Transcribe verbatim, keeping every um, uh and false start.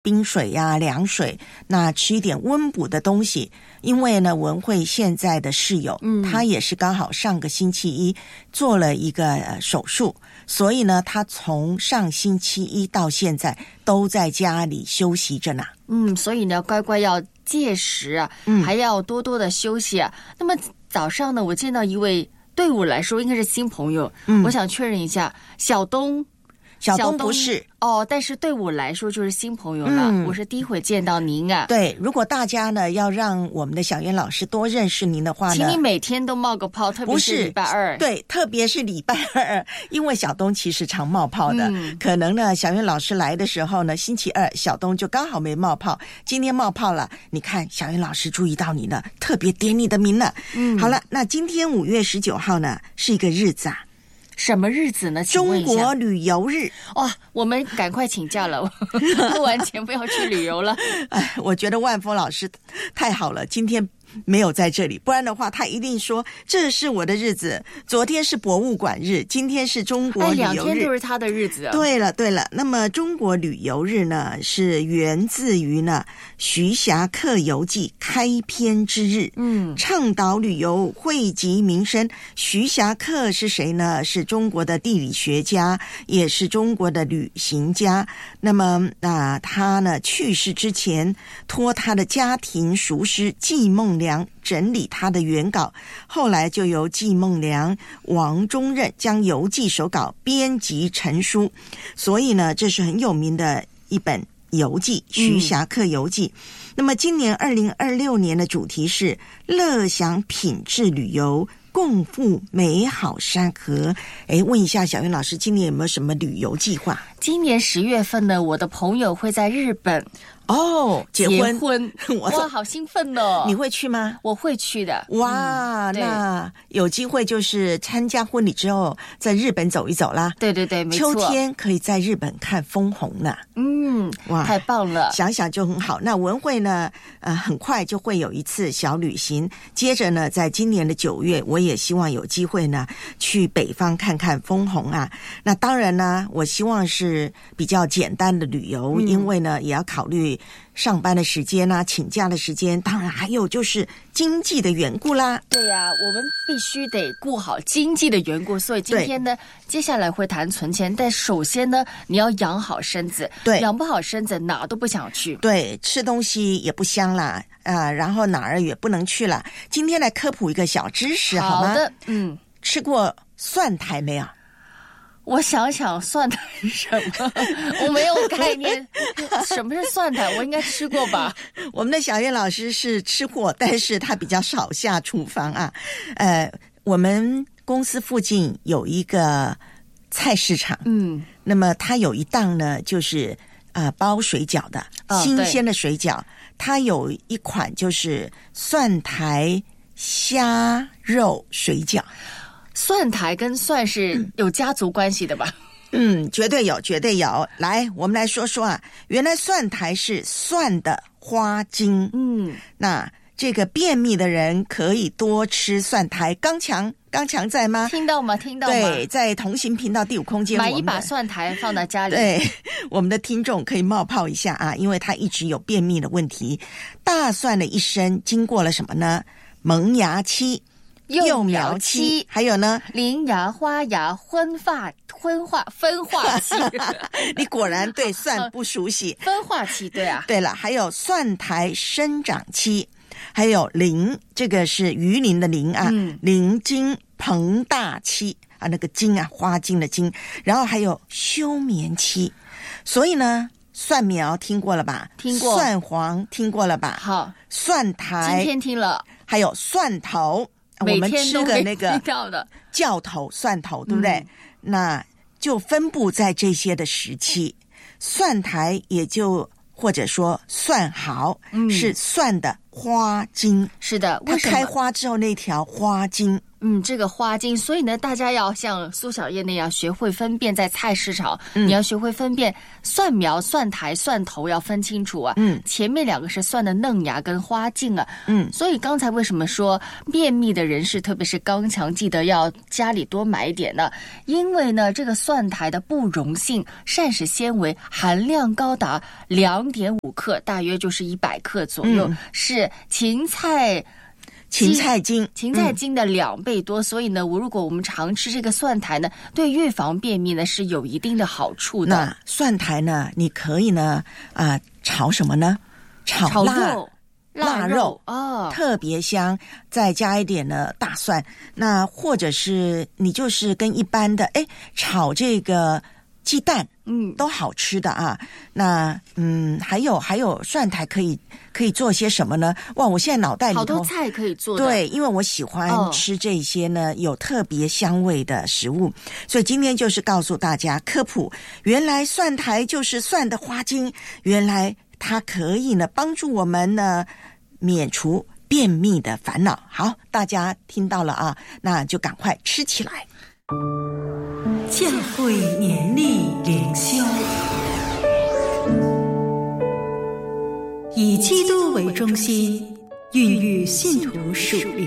冰水呀、凉水，那吃一点温补的东西。因为呢，文慧现在的室友，嗯，他也是刚好上个星期一做了一个、呃、手术，所以呢，他从上星期一到现在都在家里休息着呢。 嗯，所以呢，乖乖要戒食啊，嗯，还要多多的休息啊。那么早上呢，我见到一位对我来说应该是新朋友，嗯，我想确认一下，小东。 小东不是哦，但是对我来说就是新朋友了、嗯、我是第一回见到您啊。 对，如果大家呢要让我们的小袁老师多认识您的话呢， 请你每天都冒个泡，特别是礼拜二。 对，特别是礼拜二，因为小东其实常冒泡的、嗯、可能呢小袁老师来的时候呢，星期二小东就刚好没冒泡，今天冒泡了，你看小袁老师注意到你了，特别点你的名了。嗯，好了，那今天五月十九号呢是一个日子啊。 什么日子呢？ 中国旅游日。 哇、哦，我们赶快请假了，录完节目要去旅游了。 哎，我觉得万峰老师太好了，今天没有在这里，不然的话他一定说这是我的日子。昨天是博物馆日，今天是中国旅游日， 哎，两天都是他的日子、啊。 对了对了，那么中国旅游日呢是源自于呢徐霞客游记开篇之日，嗯，倡导旅游，惠及民生。徐霞客是谁呢？是中国的地理学家，也是中国的旅行家。那么啊、呃，他呢去世之前，托他的家庭塾师季梦良整理他的原稿，后来就由季梦良、王中任将游记手稿编辑成书，所以呢，这是很有名的一本游记《徐霞客游记》。嗯、那么今年二零二六年的主题是乐享品质旅游，共赴美好山河。哎，问一下小袁老师，今年有没有什么旅游计划？ 今年十月份呢，我的朋友会在日本哦，结婚， 结婚哇，好兴奋哦！ 你会去吗？ 我会去的。 哇， 嗯、 那有机会就是参加婚礼之后，在日本走一走啦。 对对对，没错。 秋天可以在日本看枫红呢。 嗯，哇，太棒了！ 想想就很好。那文慧呢？呃，很快就会有一次小旅行。接着呢，在今年的九月，我也希望有机会呢去北方看看枫红啊。那当然呢，我希望是比较简单的旅游，嗯、因为呢也要考虑上班的时间啊，请假的时间，当然还有就是经济的缘故啦。 对呀、啊，我们必须得顾好经济的缘故，所以今天呢，接下来会谈存钱，但首先呢，你要养好身子， 对， 养不好身子哪都不想去， 对，吃东西也不香啦，啊、呃，然后哪儿也不能去了。今天来科普一个小知识，好吗？ 好的，嗯， 吃过蒜苔没有？ 我想想蒜苔是什么，我没有概念。什么是蒜苔？我应该吃过吧？ 我们的小燕老师是吃货，但是他比较少下厨房啊。呃，我们公司附近有一个菜市场，嗯，那么它有一档呢，就是啊、呃、包水饺的，哦、新鲜的水饺。它有一款就是蒜苔虾肉水饺。 蒜苔跟蒜是有家族关系的吧？ 嗯，绝对有，绝对有。来，我们来说说啊，原来蒜苔是蒜的花精。嗯，那这个便秘的人可以多吃蒜苔。刚强，刚强在吗？ 听到吗？听到吗？ 对，在同行频道第五空间， 买一把蒜苔放在家里。 对，我们的听众可以冒泡一下啊，因为他一直有便秘的问题。大蒜的一生经过了什么呢？萌芽期。幼苗期，还有呢， 鳞芽、花芽、婚发、婚化、分化期。 你果然对蒜不熟悉。 分化期，对啊。 对了，还有蒜苔生长期，还有鳞，这个是鱼鳞的鳞啊，嗯、鳞茎膨大期啊，那个茎啊，花茎的茎，然后还有休眠期。所以呢，蒜苗听过了吧？ 听过。 蒜黄听过了吧？ 好。 蒜苔今天听了。 还有蒜头。我们吃的那个教头蒜头，对不对？嗯、那就分布在这些的时期。蒜苔也就或者说蒜毫，嗯、是蒜的花茎。 是的， 它开花之后那条花茎嗯，这个花精，所以呢，大家要像苏小燕那样学会分辨，在菜市场，嗯、你要学会分辨蒜苗、蒜苔、蒜头要分清楚啊。嗯，前面两个是蒜的嫩芽跟花茎啊。嗯，所以刚才为什么说便秘的人士，特别是刚强，记得要家里多买一点呢？因为呢，这个蒜苔的不溶性膳食纤维含量高达两点五克，大约就是一百克左右，嗯、是芹菜。 芹菜精， 芹菜精的两倍多，嗯、所以呢，我如果我们常吃这个蒜苔呢，对预防便秘呢是有一定的好处的。 那蒜苔呢，你可以呢啊、呃、炒什么呢？炒辣炒肉腊肉哦， 特别香，再加一点呢大蒜。那或者是你就是跟一般的哎炒这个鸡蛋，嗯，都好吃的啊。那嗯，还有还有蒜苔可以可以做些什么呢？哇，我现在脑袋里头好多菜可以做的。 对，因为我喜欢吃这些呢、哦、有特别香味的食物，所以今天就是告诉大家科普，原来蒜苔就是蒜的花精，原来它可以呢帮助我们呢免除便秘的烦恼。好，大家听到了啊，那就赶快吃起来。 教会年历灵修，以基督为中心，孕育信徒属灵